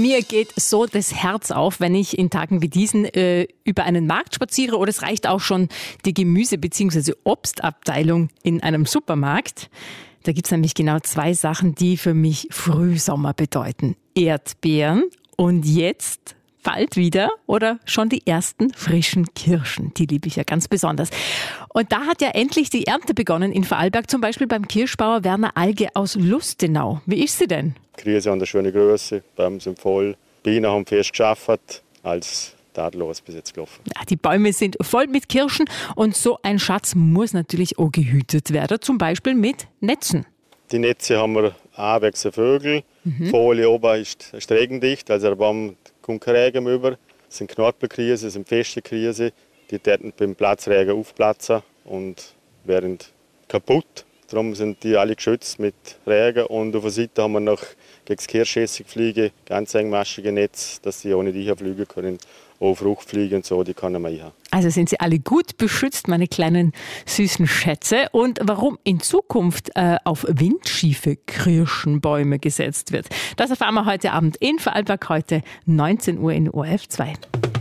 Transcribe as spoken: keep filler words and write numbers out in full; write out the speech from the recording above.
Mir geht so das Herz auf, wenn ich in Tagen wie diesen äh, über einen Markt spaziere, oder es reicht auch schon die Gemüse- bzw. Obstabteilung in einem Supermarkt. Da gibt's nämlich genau zwei Sachen, die für mich Frühsommer bedeuten. Erdbeeren und jetzt bald wieder oder schon die ersten frischen Kirschen. Die liebe ich ja ganz besonders. Und da hat ja endlich die Ernte begonnen in Vorarlberg, zum Beispiel beim Kirschbauer Werner Alge aus Lustenau. Wie ist sie denn? Die Krise an der schönen Größe, die Bäume sind voll. Die Bienen haben fest geschafft, als tadellos bis jetzt gelaufen. Ja, die Bäume sind voll mit Kirschen und so ein Schatz muss natürlich auch gehütet werden, zum Beispiel mit Netzen. Die Netze haben wir auch wegen der Vögel. Mhm. Die Folie oben ist, ist regendicht, also der Baum kommt kein Regen über. Es sind Knorpelkrise, es sind feste Krise. Die werden beim Platzregen aufplatzen und werden kaputt. Darum sind die alle geschützt mit Regen. Und auf der Seite haben wir noch gegen das Kirschessigfliegen ganz engmaschige Netze, dass sie auch nicht einfliegen können. Auch Fruchtfliegen und so, die kann man einhaben. Also sind sie alle gut beschützt, meine kleinen süßen Schätze. Und warum in Zukunft äh, auf windschiefe Kirschenbäume gesetzt wird, das erfahren wir heute Abend in Vorarlberg, heute neunzehn Uhr in O R F zwei.